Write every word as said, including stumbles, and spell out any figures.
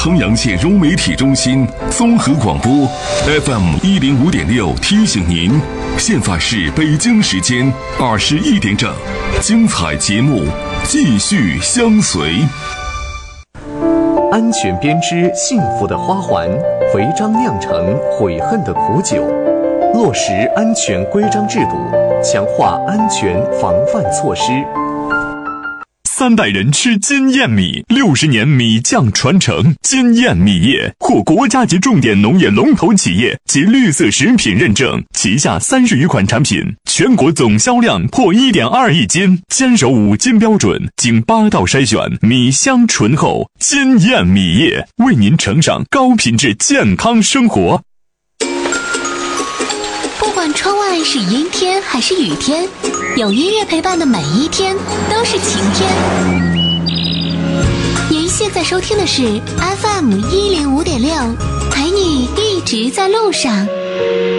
衡阳县融媒体中心综合广播 F M 一零五点六提醒您，现在是北京时间二十一点整，精彩节目继续相随。 安全编织幸福的花环，违章酿成悔恨的苦酒。落实安全规章制度，强化安全防范措施。 三代人吃金燕米，六十年米酱传承。金燕米业获国家级重点农业龙头企业及绿色食品认证，旗下三十余款产品，全国总销量破 一点二亿斤，坚守五金标准，经八道筛选，米香醇厚。金燕米业为您呈上高品质健康生活。 不管窗外是阴天还是雨天，有音乐陪伴的每一天都是晴天。您现在收听的是 F M 一零五点六，陪你一直在路上。